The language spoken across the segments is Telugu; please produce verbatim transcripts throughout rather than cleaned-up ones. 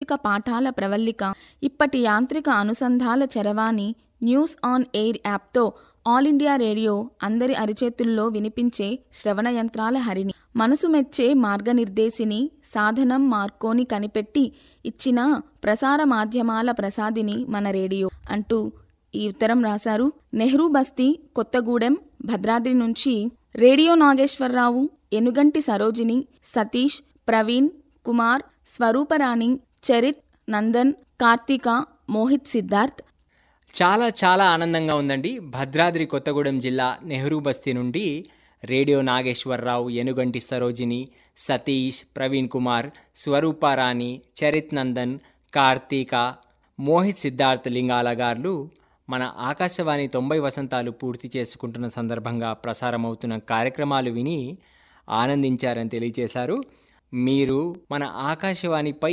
ఆధునిక పాఠాల ప్రవల్లిక, ఇప్పటి యాంత్రిక అనుసంధాల చరవాణి, news on air యాప్తో all India radio అందరి అరిచేతుల్లో వినిపించే శ్రవణ యంత్రాల హరిణి, మనసు మెచ్చే మార్గనిర్దేశిని, సాధనం మార్కోని కనిపెట్టి ఇచ్చిన ప్రసార మాధ్యమాల ప్రసాదిని మన రేడియో అంటూ ఈ ఉత్తరం రాశారు. నెహ్రూ బస్తీ, కొత్తగూడెం, భద్రాద్రి నుంచి రేడియో నాగేశ్వరరావు, ఎనుగంటి సరోజిని, సతీష్, ప్రవీణ్ కుమార్, స్వరూపరాణి, చరిత్, నందన్, కార్తీక, మోహిత్, సిద్ధార్థ్. చాలా చాలా ఆనందంగా ఉందండి. భద్రాద్రి కొత్తగూడెం జిల్లా నెహ్రూ బస్తీ నుండి రేడియో నాగేశ్వరరావు, ఎనుగంటి సరోజిని, సతీష్, ప్రవీణ్ కుమార్, స్వరూపారాణి, చరిత్, నందన్, కార్తీక, మోహిత్, సిద్ధార్థ్ లింగాల గారు మన ఆకాశవాణి తొంభై వసంతాలు పూర్తి చేసుకుంటున్న సందర్భంగా ప్రసారమవుతున్న కార్యక్రమాలు విని ఆనందించారని తెలియజేశారు. మీరు మన ఆకాశవాణిపై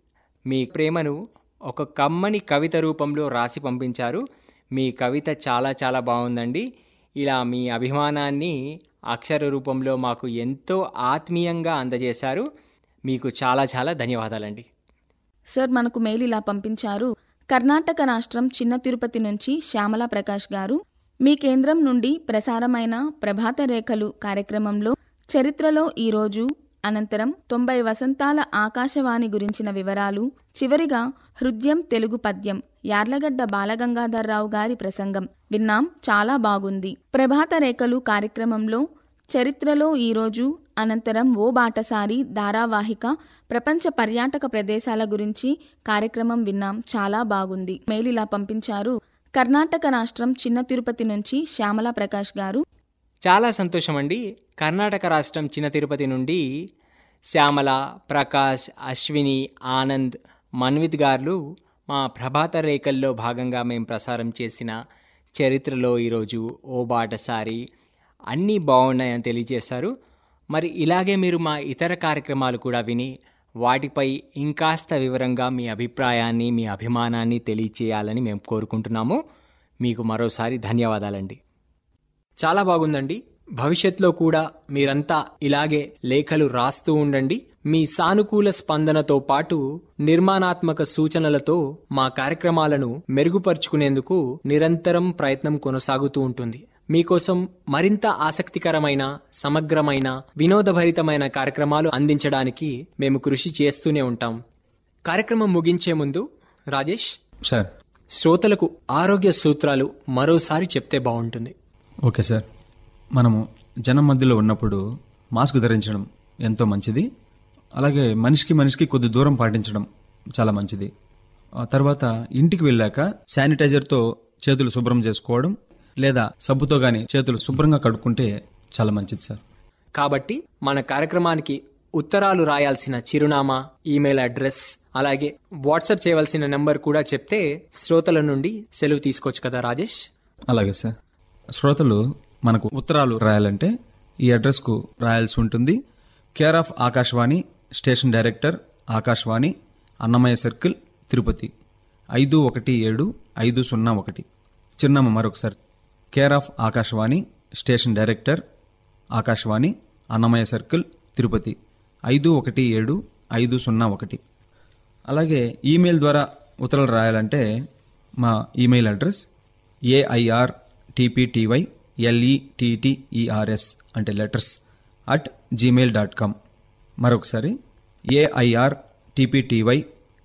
మీ ప్రేమను ఒక కమ్మని కవిత రూపంలో రాసి పంపించారు. మీ కవిత చాలా చాలా బాగుందండి. ఇలా మీ అభిమానాన్ని అక్షర రూపంలో మాకు ఎంతో ఆత్మీయంగా అందజేశారు. మీకు చాలా చాలా ధన్యవాదాలండి. సార్, మనకు మెయిల్ ఇలా పంపించారు. కర్ణాటక రాష్ట్రం చిన్న తిరుపతి నుంచి శ్యామలా ప్రకాష్ గారు, మీ కేంద్రం నుండి ప్రసారమైన ప్రభాత రేఖలు కార్యక్రమంలో చరిత్రలో ఈరోజు, అనంతరం తొంభై వసంతాల ఆకాశవాణి గురించిన వివరాలు, చివరిగా హృదయం తెలుగు పద్యం యార్లగడ్డ బాలగంగాధర్రావు గారి ప్రసంగం విన్నాం. చాలా బాగుంది. ప్రభాత రేఖలు కార్యక్రమంలో చరిత్రలో ఈరోజు, అనంతరం ఓ బాటసారి ధారావాహిక ప్రపంచ పర్యాటక ప్రదేశాల గురించి కార్యక్రమం విన్నాం. చాలా బాగుంది. మెయిల్ ఇలా పంపించారు. కర్ణాటక రాష్ట్రం చిన్న తిరుపతి నుంచి శ్యామలా ప్రకాష్ గారు. చాలా సంతోషం అండి. కర్ణాటక రాష్ట్రం చిన్న తిరుపతి నుండి శ్యామల, ప్రకాష్, అశ్విని, ఆనంద్, మన్విత్ గారు మా ప్రభాత రేఖల్లో భాగంగా మేము ప్రసారం చేసిన చరిత్రలో ఈరోజు, ఓ బాటసారి అన్నీ బాగున్నాయని తెలియజేశారు. మరి ఇలాగే మీరు మా ఇతర కార్యక్రమాలు కూడా విని వాటిపై ఇంకాస్త వివరంగా మీ అభిప్రాయాన్ని, మీ అభిమానాన్ని తెలియచేయాలని మేము కోరుకుంటున్నాము. మీకు మరోసారి ధన్యవాదాలండి. చాలా బాగుందండి. భవిష్యత్తులో కూడా మీరంతా ఇలాగే లేఖలు రాస్తూ ఉండండి. మీ సానుకూల స్పందనతో పాటు నిర్మాణాత్మక సూచనలతో మా కార్యక్రమాలను మెరుగుపరుచుకునేందుకు నిరంతరం ప్రయత్నం కొనసాగుతూ ఉంటుంది. మీకోసం మరింత ఆసక్తికరమైన, సమగ్రమైన, వినోదభరితమైన కార్యక్రమాలు అందించడానికి మేము కృషి చేస్తూనే ఉంటాం. కార్యక్రమం ముగించే ముందు రాజేష్ సార్, శ్రోతలకు ఆరోగ్య సూత్రాలు మరోసారి చెప్తే బాగుంటుంది. Okay sir. మనము జనం మధ్యలో ఉన్నప్పుడు మాస్క్ ధరించడం ఎంతో మంచిది. అలాగే మనిషికి మనిషికి కొద్ది దూరం పాటించడం చాలా మంచిది. ఆ తర్వాత ఇంటికి వెళ్ళాక శానిటైజర్తో చేతులు శుభ్రం చేసుకోవడం లేదా సబ్బుతో గాని చేతులు శుభ్రంగా కడుక్కుంటే చాలా మంచిది సార్. కాబట్టి మన కార్యక్రమానికి ఉత్తరాలు రాయాల్సిన చిరునామా, ఈమెయిల్ అడ్రస్, అలాగే వాట్సాప్ చేయవలసిన నెంబర్ కూడా చెప్తే శ్రోతల నుండి సెలవు తీసుకోవచ్చు కదా రాజేష్? అలాగే సార్. శ్రోతలు మనకు ఉత్తరాలు రాయాలంటే ఈ అడ్రస్కు రాయాల్సి ఉంటుంది. Care of Akashvani, station director Akashvani, Annamayya circle, Tirupati ఐదు ఒకటి ఏడు ఐదు సున్నా ఒకటి. చిరునామా మరొకసారి. Care of Akashvani, station director Akashvani, Annamayya circle, Tirupati ఐదు ఒకటి ఏడు ఐదు సున్నా ఒకటి. అలాగే ఈమెయిల్ ద్వారా ఉత్తరాలు రాయాలంటే మా email address AIR TPTY LETTERS అంటే letters at Gmail dot com. మరొకసారి AIR TPTY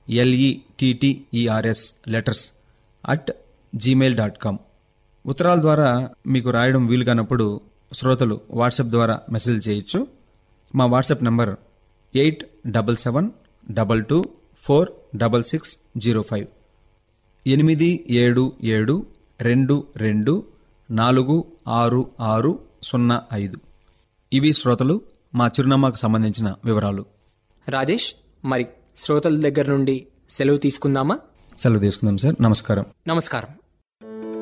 LETTERS letters at Gmail dot com. ఉత్తరాల ద్వారా మీకు రాయడం వీలు కానప్పుడు శ్రోతలు వాట్సాప్ ద్వారా మెసేజ్ చేయొచ్చు. మా WhatsApp number eight double seven double two four double six zero five ఎనిమిది ఏడు ఏడు రెండు రెండు నాలుగు ఆరు ఆరు సున్నా ఐదు. ఇవి శ్రోతలు మా చిరునామాకు సంబంధించిన వివరాలు. రాజేష్, మరి శ్రోతల దగ్గర నుండి సెలవు తీసుకుందామా? సెలవు తీసుకుందాం సార్. నమస్కారం. నమస్కారం.